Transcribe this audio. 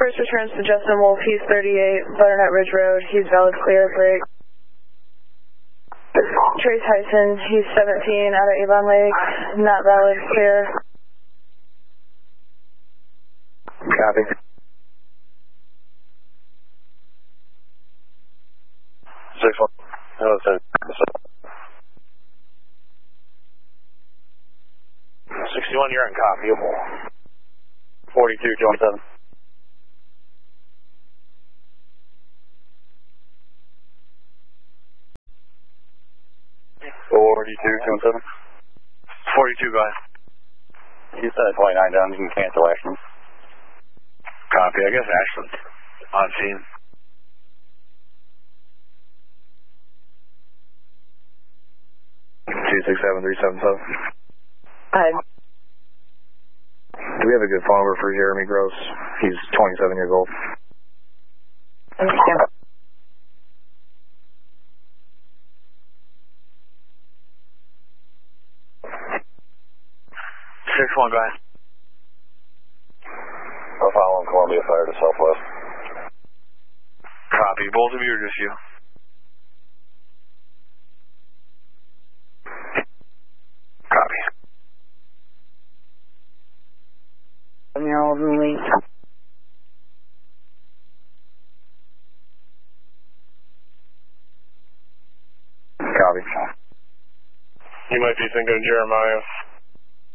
First returns to Justin Wolf, he's 38, Butternut Ridge Road, he's valid clear, break. Trey Tyson, he's 17, out of Avon Lake, not valid, clear. Copy. 6-1. Hello, 61, you're in copy. 42, join 7. 42, 7. 42, go ahead. You said 29 down, you can cancel Ashland. Copy, I guess Ashland. On scene. 267377. Hi. Do we have a good phone number for Jeremy Gross? He's 27 years old. Understand. One guy. I'll follow in Columbia Fire to Southwest. Copy. Both of you or just you? Copy. 7-year-old release. Copy. You might be thinking of Jeremiah.